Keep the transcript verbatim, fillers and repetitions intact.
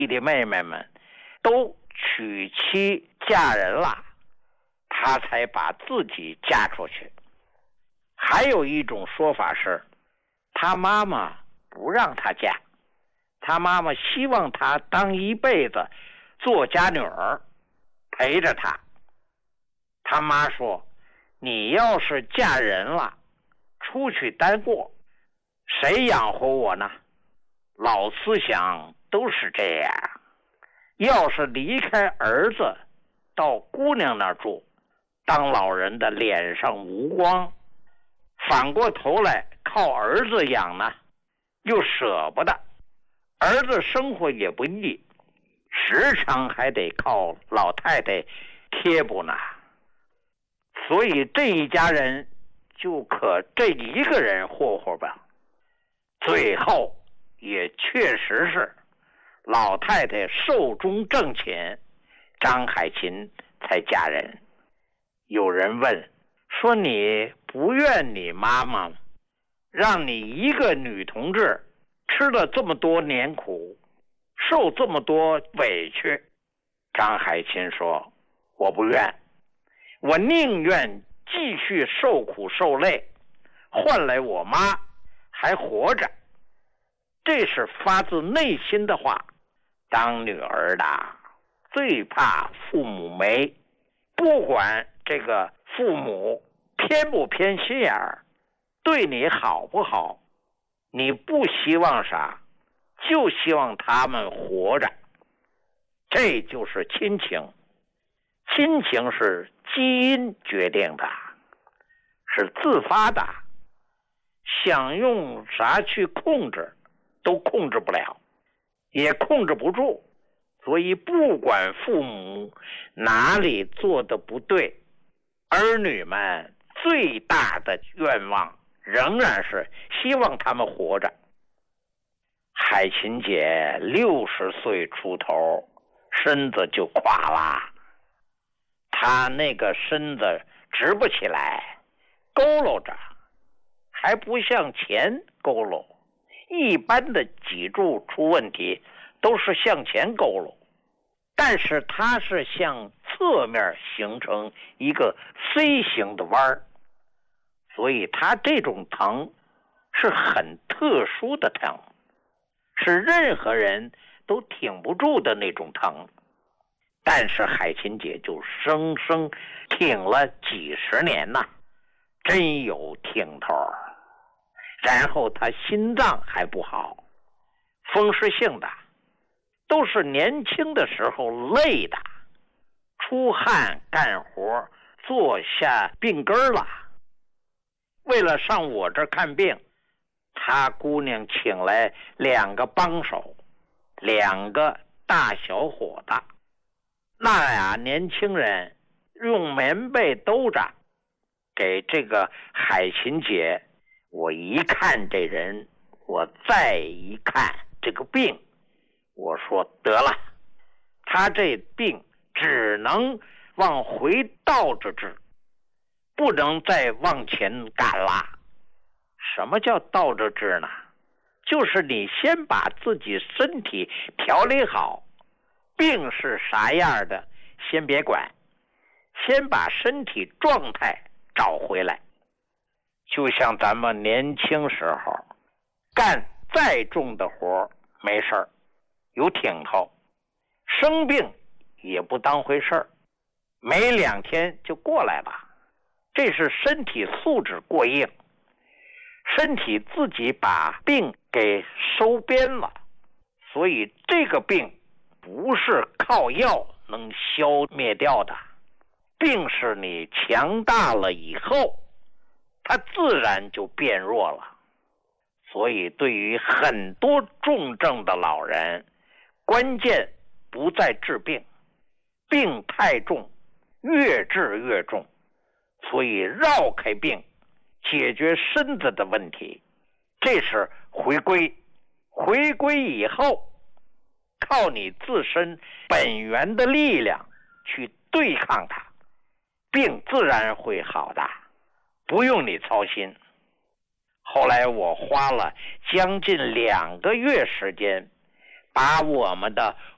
弟弟妹妹们都娶妻嫁人了，他才把自己嫁出去。还有一种说法是，他妈妈不让他嫁，他妈妈希望他当一辈子做家女儿，陪着他。他妈说，你要是嫁人了，出去单过，谁养活我呢？老思想都是这样，要是离开儿子到姑娘那儿住，当老人的脸上无光，反过头来靠儿子养呢，又舍不得，儿子生活也不易，时常还得靠老太太贴补呢。所以这一家人就可这一个人霍霍吧。最后也确实是老太太寿终正寝，张海琴才嫁人。有人问说，你不怨你妈妈吗？让你一个女同志吃了这么多年苦，受这么多委屈。张海琴说，我不怨，我宁愿继续受苦受累，换来我妈还活着。这是发自内心的话。当女儿的最怕父母没，不管这个父母偏不偏心眼儿，对你好不好，你不希望啥，就希望他们活着。这就是亲情。亲情是基因决定的，是自发的，想用啥去控制都控制不了，也控制不住。所以不管父母哪里做的不对，儿女们最大的愿望仍然是希望他们活着。海琴姐六十岁出头，身子就垮了，她那个身子直不起来，佝偻着，还不向前佝偻。一般的脊柱出问题都是向前佝偻，但是它是向侧面形成一个 C 型的弯儿，所以它这种疼是很特殊的疼，是任何人都挺不住的那种疼。但是海琴姐就生生挺了几十年呐，真有挺头。然后她心脏还不好，风湿性的，都是年轻的时候累的，出汗干活坐下病根了。为了上我这看病，她姑娘请来两个帮手，两个大小伙子。那俩年轻人用棉被兜着，给这个海琴姐，我一看这人，我再一看这个病，我说得了，他这病只能往回倒着治，不能再往前赶了。什么叫倒着治呢？就是你先把自己身体调理好，病是啥样的先别管，先把身体状态找回来。就像咱们年轻时候干再重的活没事儿，有挺头，生病也不当回事儿，没两天就过来了。这是身体素质过硬，身体自己把病给收编了。所以这个病不是靠药能消灭掉的，病是你强大了以后，它自然就变弱了。所以对于很多重症的老人，关键不在治病，病太重，越治越重。所以绕开病，解决身子的问题，这是回归。回归以后，靠你自身本源的力量去对抗它，病自然会好的，不用你操心。后来我花了将近两个月时间，把我们的